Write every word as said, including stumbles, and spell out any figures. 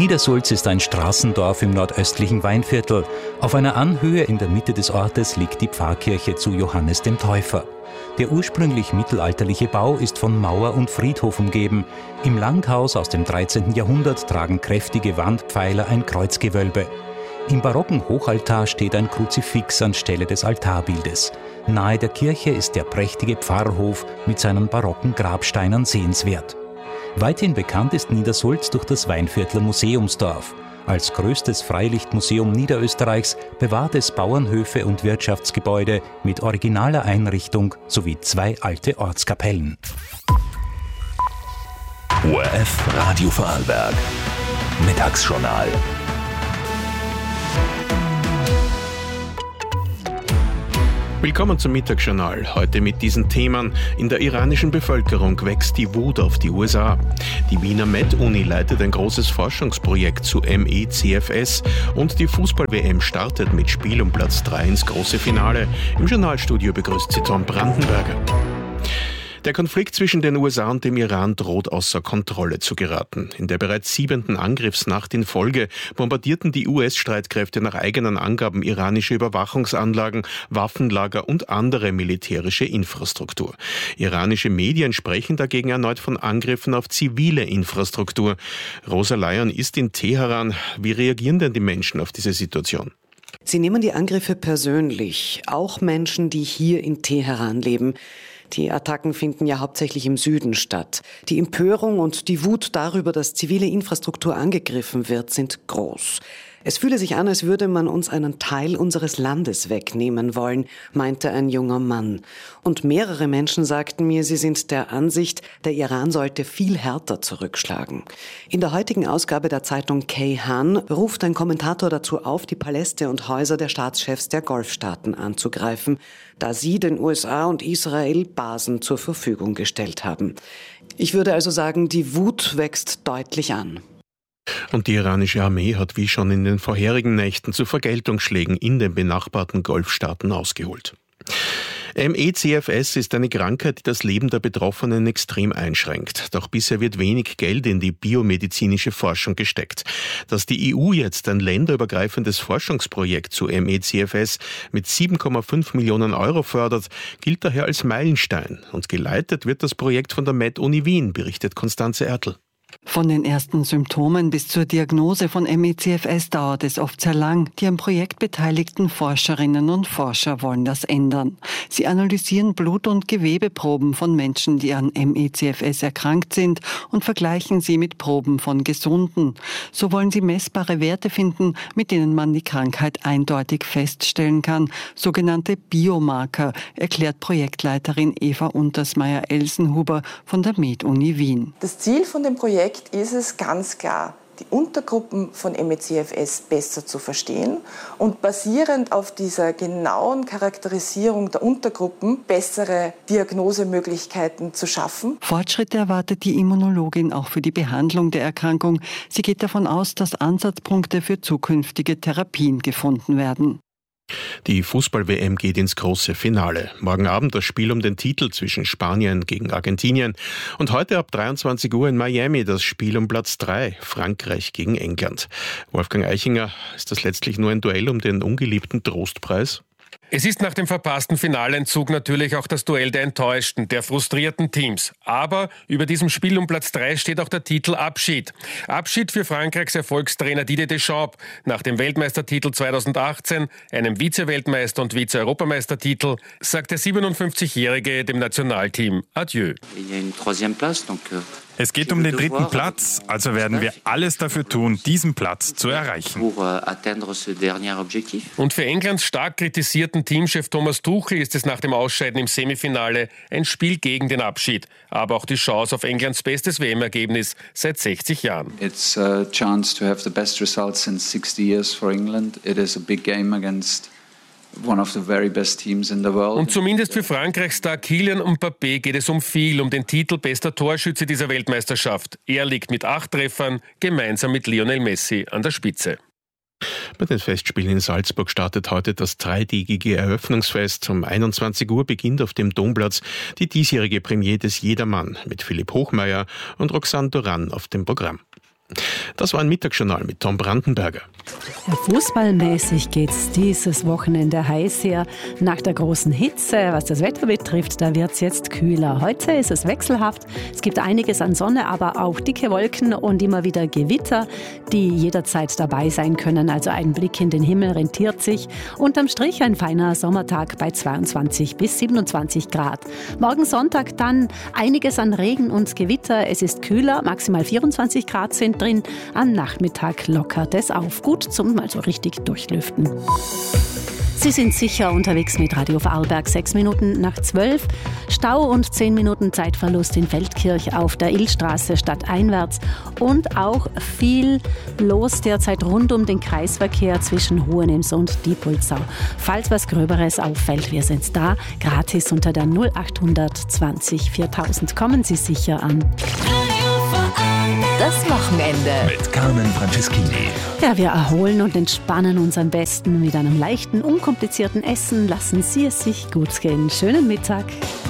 Niedersulz ist ein Straßendorf im nordöstlichen Weinviertel. Auf einer Anhöhe in der Mitte des Ortes liegt die Pfarrkirche zu Johannes dem Täufer. Der ursprünglich mittelalterliche Bau ist von Mauer und Friedhof umgeben. Im Langhaus aus dem dreizehnten Jahrhundert tragen kräftige Wandpfeiler ein Kreuzgewölbe. Im barocken Hochaltar steht ein Kruzifix anstelle des Altarbildes. Nahe der Kirche ist der prächtige Pfarrhof mit seinen barocken Grabsteinen sehenswert. Weithin bekannt ist Niedersulz durch das Weinviertler Museumsdorf. Als größtes Freilichtmuseum Niederösterreichs bewahrt es Bauernhöfe und Wirtschaftsgebäude mit originaler Einrichtung sowie zwei alte Ortskapellen. O R F Radio Vorarlberg. Mittagsjournal. Willkommen zum Mittagsjournal. Heute mit diesen Themen. In der iranischen Bevölkerung wächst die Wut auf die U S A. Die Wiener Med-Uni leitet ein großes Forschungsprojekt zu M E C F S und die Fußball-W M startet mit Spiel um Platz drei ins große Finale. Im Journalstudio begrüßt sie Tom Brandenberger. Der Konflikt zwischen den U S A und dem Iran droht außer Kontrolle zu geraten. In der bereits siebenten Angriffsnacht in Folge bombardierten die U S-Streitkräfte nach eigenen Angaben iranische Überwachungsanlagen, Waffenlager und andere militärische Infrastruktur. Iranische Medien sprechen dagegen erneut von Angriffen auf zivile Infrastruktur. Rosa Lyon ist in Teheran. Wie reagieren denn die Menschen auf diese Situation? Sie nehmen die Angriffe persönlich, auch Menschen, die hier in Teheran leben. Die Attacken finden ja hauptsächlich im Süden statt. Die Empörung und die Wut darüber, dass zivile Infrastruktur angegriffen wird, sind groß. Es fühle sich an, als würde man uns einen Teil unseres Landes wegnehmen wollen, meinte ein junger Mann. Und mehrere Menschen sagten mir, sie sind der Ansicht, der Iran sollte viel härter zurückschlagen. In der heutigen Ausgabe der Zeitung Kayhan ruft ein Kommentator dazu auf, die Paläste und Häuser der Staatschefs der Golfstaaten anzugreifen, da sie den U S A und Israel Basen zur Verfügung gestellt haben. Ich würde also sagen, die Wut wächst deutlich an. Und die iranische Armee hat wie schon in den vorherigen Nächten zu Vergeltungsschlägen in den benachbarten Golfstaaten ausgeholt. M E C F S ist eine Krankheit, die das Leben der Betroffenen extrem einschränkt. Doch bisher wird wenig Geld in die biomedizinische Forschung gesteckt. Dass die E U jetzt ein länderübergreifendes Forschungsprojekt zu M E C F S mit sieben Komma fünf Millionen Euro fördert, gilt daher als Meilenstein. Und geleitet wird das Projekt von der Med-Uni Wien, berichtet Konstanze Ertl. Von den ersten Symptomen bis zur Diagnose von M E C F S dauert es oft sehr lang. Die am Projekt beteiligten Forscherinnen und Forscher wollen das ändern. Sie analysieren Blut- und Gewebeproben von Menschen, die an M E C F S erkrankt sind, und vergleichen sie mit Proben von Gesunden. So wollen sie messbare Werte finden, mit denen man die Krankheit eindeutig feststellen kann. Sogenannte Biomarker, erklärt Projektleiterin Eva Untersmeier-Elsenhuber von der Med-Uni Wien. Das Ziel von dem Projekt ist es ganz klar, die Untergruppen von M E C F S besser zu verstehen und basierend auf dieser genauen Charakterisierung der Untergruppen bessere Diagnosemöglichkeiten zu schaffen. Fortschritte erwartet die Immunologin auch für die Behandlung der Erkrankung. Sie geht davon aus, dass Ansatzpunkte für zukünftige Therapien gefunden werden. Die Fußball-W M geht ins große Finale. Morgen Abend das Spiel um den Titel zwischen Spanien gegen Argentinien. Und heute ab dreiundzwanzig Uhr in Miami das Spiel um Platz drei, Frankreich gegen England. Wolfgang Eichinger, ist das letztlich nur ein Duell um den ungeliebten Trostpreis? Es ist nach dem verpassten Finalentzug natürlich auch das Duell der enttäuschten, der frustrierten Teams. Aber über diesem Spiel um Platz drei steht auch der Titel Abschied. Abschied für Frankreichs Erfolgstrainer Didier Deschamps nach dem Weltmeistertitel zweitausendachtzehn, einem Vize-Weltmeister- und Vize-Europameistertitel, sagt der siebenundfünfzigjährige dem Nationalteam Adieu. Es geht um den dritten Platz, also werden wir alles dafür tun, diesen Platz zu erreichen. Und für Englands stark kritisierten Teamchef Thomas Tuchel ist es nach dem Ausscheiden im Semifinale ein Spiel gegen den Abschied, aber auch die Chance auf Englands bestes W M-Ergebnis seit sechzig Jahren. It's a chance to have the best results in sixty years for England. It is a big game against one of the very best teams in the world. Und zumindest für Frankreichs-Star Kylian Mbappé geht es um viel, um den Titel bester Torschütze dieser Weltmeisterschaft. Er liegt mit acht Treffern gemeinsam mit Lionel Messi an der Spitze. Bei den Festspielen in Salzburg startet heute das dreitägige Eröffnungsfest. Um einundzwanzig Uhr beginnt auf dem Domplatz die diesjährige Premiere des Jedermann mit Philipp Hochmeier und Roxane Duran auf dem Programm. Das war ein Mittagsjournal mit Tom Brandenberger. Fußballmäßig geht's dieses Wochenende heiß her. Nach der großen Hitze, was das Wetter betrifft, da wird's jetzt kühler. Heute ist es wechselhaft. Es gibt einiges an Sonne, aber auch dicke Wolken und immer wieder Gewitter, die jederzeit dabei sein können. Also ein Blick in den Himmel rentiert sich. Unterm Strich ein feiner Sommertag bei zweiundzwanzig bis siebenundzwanzig Grad. Morgen Sonntag dann einiges an Regen und Gewitter. Es ist kühler, maximal vierundzwanzig Grad sind drin. Am Nachmittag lockert es auf. Gut zum mal so richtig durchlüften. Sie sind sicher unterwegs mit Radio Vorarlberg. Sechs Minuten nach zwölf. Stau und zehn Minuten Zeitverlust in Feldkirch auf der Illstraße stadteinwärts. Und auch viel los derzeit rund um den Kreisverkehr zwischen Hohenems und Diepoldsau. Falls was Gröberes auffällt, wir sind da. Gratis unter der null acht zwanzig viertausend. Kommen Sie sicher an. Das Wochenende mit Carmen Franceschini. Ja, wir erholen und entspannen uns am besten mit einem leichten, unkomplizierten Essen. Lassen Sie es sich gut gehen. Schönen Mittag.